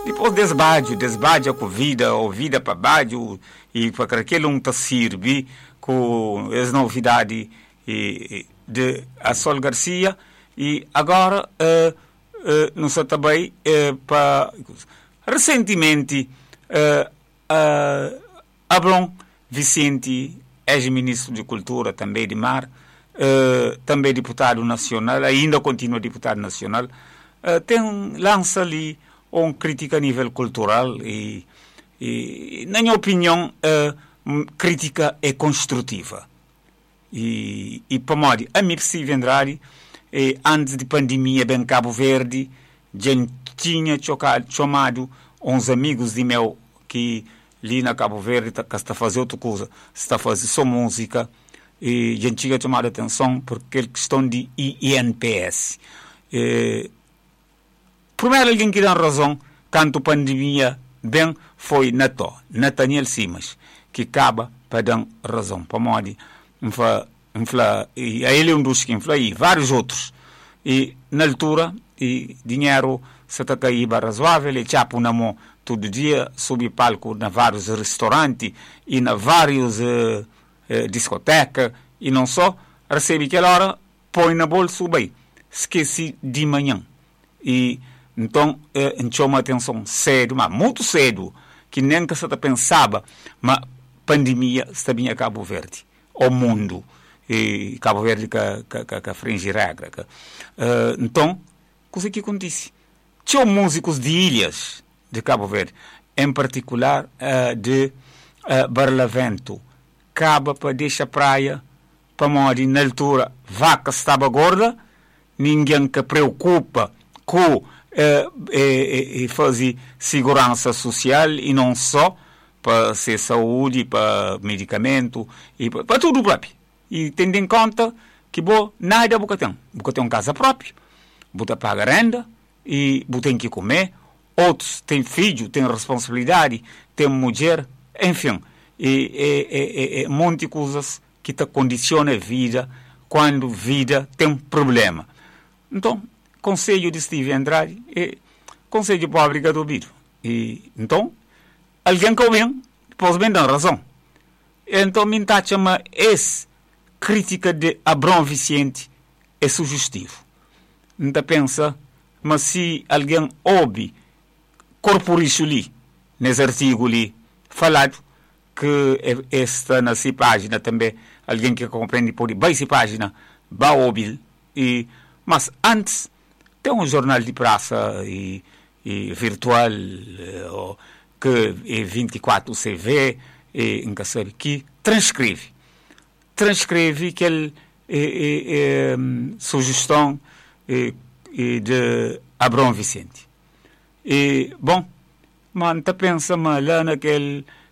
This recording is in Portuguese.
Depois desbade com vida, ou vida para baixo, e para aquele um te sirve com as novidades de a Sol Garcia, e agora não sei também para recentemente Abrão Vicente, ex-ministro de Cultura também de Mar, também deputado nacional, ainda continua deputado nacional, lança ali uma crítica a nível cultural e na minha opinião, crítica é construtiva. E para mim, a mim se vendrá antes de pandemia bem Cabo Verde, já tinha chamado uns amigos de meu que ali na Cabo Verde está a fazer outra coisa, está a fazer só música, e já tinha chamado a atenção por aquela questão de INPS. Primeiro, alguém que dá razão, quando a pandemia bem, foi Nathaniel Simas, que acaba para dar razão. Para mim, e ele é um dos que infla, e vários outros. E na altura, e dinheiro se está cair razoável, e chapo na mão todo dia, sob palco na vários restaurantes e na vários discotecas, e não só, recebe aquela hora, põe na bolsa, bem, esqueci de manhã. E então, chama atenção cedo, mas muito cedo, que nem que se pensava, mas pandemia está bem a Cabo Verde, o mundo, e Cabo Verde que frente regra. Então, coisa que acontece? Tinha músicos de ilhas de Cabo Verde, em particular de Barlavento, Caba para deixar praia, para morrer na altura, vaca estava gorda, ninguém que preocupa com fazer segurança social e não só para ser saúde, para medicamento e para tudo próprio. E tendo em conta que nada você tem casa própria, você paga renda e você tem que comer, outros têm filho, têm responsabilidade, têm mulher, enfim, um monte de coisas que te condiciona a vida quando a vida tem problema. Então, conselho de Steve Andrade é conselho para obrigado ouvido. E então, alguém que ouve, pode bem dar razão. Então, me chama essa crítica de Abrão Vicente é sugestivo. Então, pensa, mas se alguém ouve corporício ali, nesse artigo ali, falado, que esta nessa página também, alguém que compreende por essa página, vai ouvir, mas antes, tem um jornal de praça e virtual que é 24 CV em que transcreve aquela sugestão de Abrão Vicente. Bom, mas pensa lá naquele